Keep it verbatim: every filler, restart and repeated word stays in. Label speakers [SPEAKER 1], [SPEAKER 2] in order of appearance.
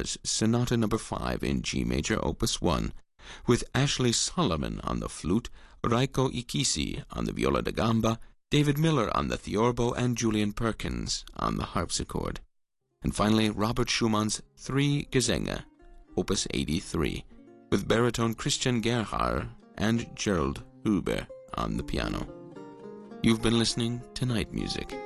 [SPEAKER 1] Mahler's Sonata Number five in G major, Opus one, with Ashley Solomon on the flute, Raiko Ikisi on the viola da gamba, David Miller on the theorbo, and Julian Perkins on the harpsichord. And finally, Robert Schumann's Three Gesänge, Opus eighty-three, with baritone Christian Gerhard and Gerald Huber on the piano. You've been listening to Night Music.